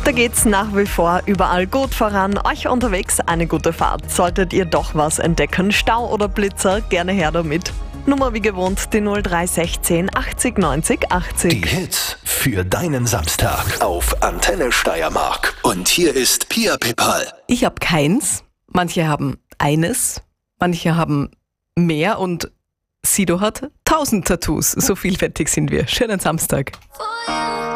Da geht's nach wie vor überall gut voran. Euch unterwegs eine gute Fahrt. Solltet ihr doch was entdecken, Stau oder Blitzer, gerne her damit. Nummer wie gewohnt die 0316 80 90 80. Die Hits für deinen Samstag auf Antenne Steiermark. Und hier ist Pia Pepal. Ich habe keins, manche haben eines, manche haben mehr und Sido hat 1000 Tattoos. So vielfältig sind wir. Schönen Samstag.